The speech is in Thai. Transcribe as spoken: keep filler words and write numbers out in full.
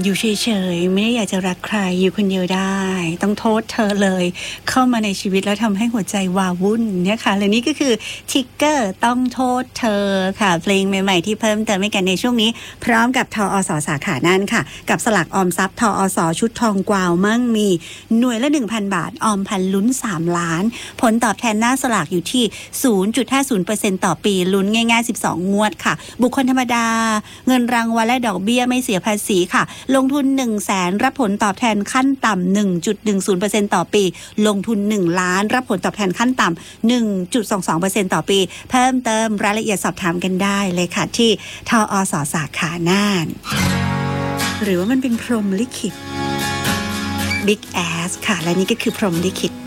อยู่เฉยๆไม่ได้อยากจะรักใครอยู่คนเดียวได้ต้องโทษเธอเลยเข้ามาในชีวิตแล้วทำให้หัวใจวาวุ่นเนี่ยค่ะและนี่ก็คือทิกเกอร์ต้องโทษเธอค่ะเพลงใหม่ๆที่เพิ่มเติมให้กันในช่วงนี้พร้อมกับทอสสาขานั่นค่ะกับสลากออมทรัพย์ทอสชุดทองกวาวมั่งมีหน่วยละ หนึ่งพัน บาทออมพันลุ้นสามล้านผลตอบแทนหน้าสลากอยู่ที่ ศูนย์จุดห้าศูนย์เปอร์เซ็นต์ ต่อปีลุ้นง่ายๆสิบสองงวดค่ะบุคคลธรรมดาเงินรางวัลและดอกเบี้ยไม่เสียภาษีค่ะลงทุน หนึ่งแสน รับผลตอบแทนขั้นต่ำ หนึ่งจุดหนึ่งศูนย์เปอร์เซ็นต์ ต่อปีลงทุนหนึ่งล้านรับผลตอบแทนขั้นต่ำ หนึ่งจุดสองสองเปอร์เซ็นต์ ต่อปีเพิ่มเติมรายละเอียดสอบถามกันได้เลยค่ะที่ทอสสาขาน่านหรือว่ามันเป็นพรหมลิขิต Big Ass ค่ะและนี่ก็คือพรหมลิขิต